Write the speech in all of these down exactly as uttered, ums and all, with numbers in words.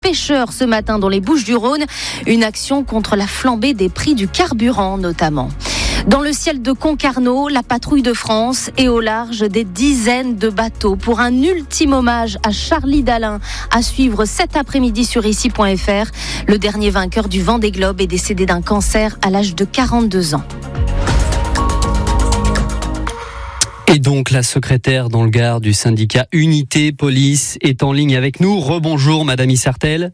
Pêcheurs ce matin dans les Bouches-du-Rhône, une action contre la flambée des prix du carburant notamment. Dans le ciel de Concarneau, la patrouille de France est au large des dizaines de bateaux pour un ultime hommage à Charlie Dalin, à suivre cet après-midi sur ici point f r. Le dernier vainqueur du Vendée Globe est décédé d'un cancer à l'âge de quarante-deux ans. Et donc la secrétaire dans le Gard du syndicat Unité Police est en ligne avec nous. Rebonjour Madame Issartel.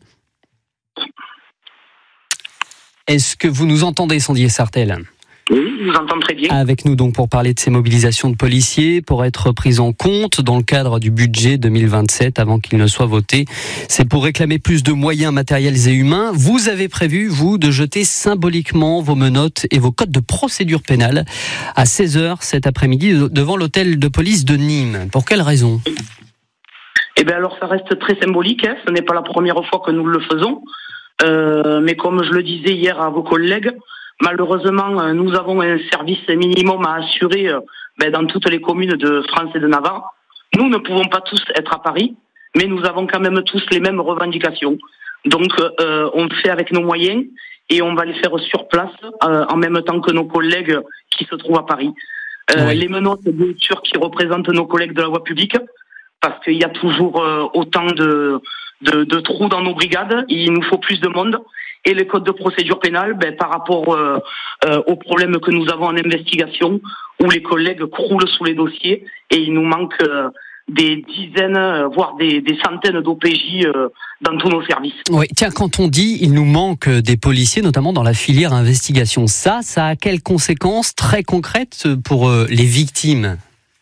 Est-ce que vous nous entendez, Sandy Issartel ? Oui, je vous entends très bien. Avec nous donc pour parler de ces mobilisations de policiers, pour être prises en compte dans le cadre du budget deux mille vingt-sept avant qu'il ne soit voté. C'est pour réclamer plus de moyens matériels et humains. Vous avez prévu, vous, de jeter symboliquement vos menottes et vos codes de procédure pénale à seize heures cet après-midi devant l'hôtel de police de Nîmes. Pour quelle raison ? Eh bien alors ça reste très symbolique, hein. Ce n'est pas la première fois que nous le faisons. Euh, mais comme je le disais hier à vos collègues, malheureusement, nous avons un service minimum à assurer ben, dans toutes les communes de France et de Navarre. Nous ne pouvons pas tous être à Paris, mais nous avons quand même tous les mêmes revendications. Donc, euh, on fait avec nos moyens et on va les faire sur place euh, en même temps que nos collègues qui se trouvent à Paris. Euh, oui. Les menottes, bien sûr, qui représentent nos collègues de la voie publique, parce qu'il y a toujours euh, autant de, de, de trous dans nos brigades. Il nous faut plus de monde. Et le code de procédure pénale, ben, par rapport euh, euh, aux problèmes que nous avons en investigation, où les collègues croulent sous les dossiers et il nous manque euh, des dizaines, voire des, des centaines d'O P J euh, dans tous nos services. Oui, tiens, quand on dit il nous manque des policiers, notamment dans la filière investigation, ça, ça a quelles conséquences très concrètes pour euh, les victimes ?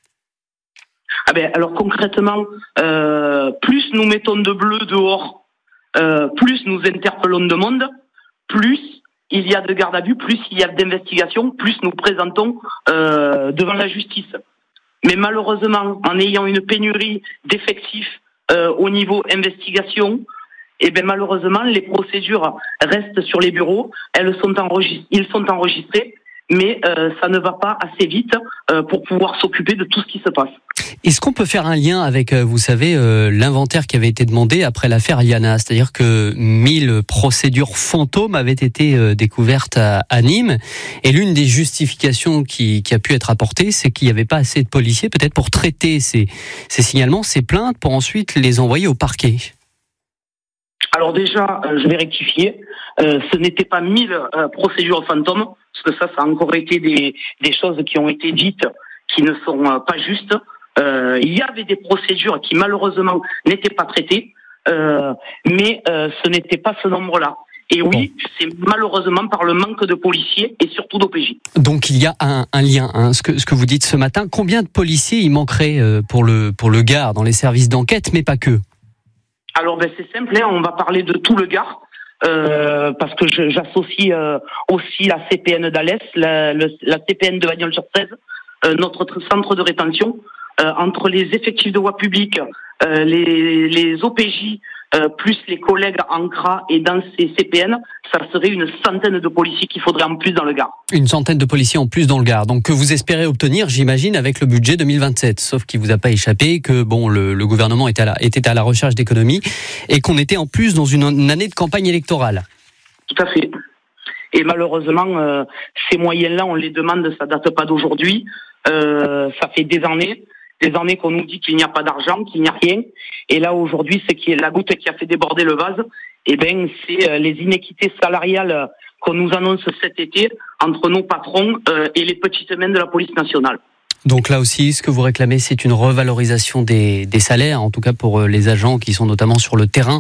Ah ben, alors concrètement, euh, plus nous mettons de bleu dehors, Euh, plus nous interpellons de monde, plus il y a de garde à vue, plus il y a d'investigation, plus nous présentons euh, devant la justice. Mais malheureusement, en ayant une pénurie d'effectifs euh, au niveau investigation, et ben malheureusement les procédures restent sur les bureaux, elles sont enregistrées, ils sont enregistrés, mais euh, ça ne va pas assez vite euh, pour pouvoir s'occuper de tout ce qui se passe. Est-ce qu'on peut faire un lien avec, vous savez, euh, l'inventaire qui avait été demandé après l'affaire Iliana ? C'est-à-dire que mille procédures fantômes avaient été euh, découvertes à, à Nîmes. Et l'une des justifications qui, qui a pu être apportée, c'est qu'il n'y avait pas assez de policiers, peut-être pour traiter ces, ces signalements, ces plaintes, pour ensuite les envoyer au parquet. Alors déjà, euh, je vais rectifier. Euh, ce n'était pas mille euh, procédures fantômes, parce que ça, ça a encore été des, des choses qui ont été dites qui ne sont euh, pas justes. Euh, il y avait des procédures qui malheureusement n'étaient pas traitées, euh, mais euh, ce n'était pas ce nombre-là. Et oui, bon. C'est malheureusement par le manque de policiers et surtout d'O P J. Donc il y a un, un lien, hein, ce, que, ce que vous dites ce matin. Combien de policiers il manquerait euh, pour le, pour le Gard dans les services d'enquête, mais pas que ? Alors ben, c'est simple, hein, on va parler de tout le Gard. Euh, parce que je, j'associe euh, aussi la C P N d'Alès, la, le, la C P N de Bagnols-sur-Cèze, euh, notre centre de rétention. Euh, entre les effectifs de voie publique, euh, les, les O P J, euh, plus les collègues en C R A et dans ces C P N, ça serait une centaine de policiers qu'il faudrait en plus dans le Gard. Une centaine de policiers en plus dans le Gard. Donc que vous espérez obtenir, j'imagine, avec le budget deux mille vingt-sept. Sauf qu'il vous a pas échappé que bon, le, le gouvernement était à, la, était à la recherche d'économies et qu'on était en plus dans une, une année de campagne électorale. Tout à fait. Et malheureusement, euh, ces moyens-là, on les demande, ça date pas d'aujourd'hui. Euh, ça fait des années. Des années qu'on nous dit qu'il n'y a pas d'argent, qu'il n'y a rien. Et là, aujourd'hui, c'est qui est la goutte qui a fait déborder le vase. Eh ben, c'est les inéquités salariales qu'on nous annonce cet été entre nos patrons euh, et les petites mains de la police nationale. Donc là aussi, ce que vous réclamez, c'est une revalorisation des, des salaires, en tout cas pour les agents qui sont notamment sur le terrain.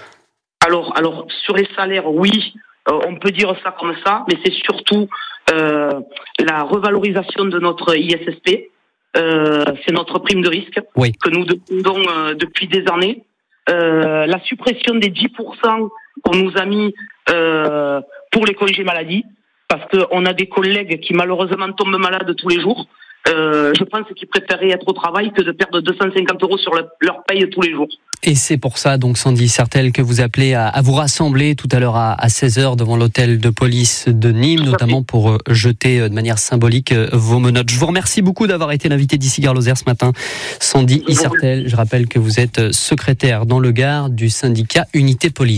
Alors, alors sur les salaires, oui, euh, on peut dire ça comme ça, mais c'est surtout euh, la revalorisation de notre I S S P. Euh, c'est notre prime de risque, oui, que nous demandons euh, depuis des années. Euh, la suppression des dix pour cent qu'on nous a mis euh, pour les congés maladie, parce qu'on a des collègues qui malheureusement tombent malades tous les jours. Euh, je pense qu'ils préféraient être au travail que de perdre deux cent cinquante euros sur le, leur paye tous les jours. Et c'est pour ça, donc, Sandy Issartel, que vous appelez à, à vous rassembler tout à l'heure à, à seize heures devant l'hôtel de police de Nîmes, notamment pour jeter de manière symbolique vos menottes. Je vous remercie beaucoup d'avoir été l'invité d'ici Gare Lozère ce matin, Sandy Issartel. Je rappelle que vous êtes secrétaire dans le Gard du syndicat Unité Police.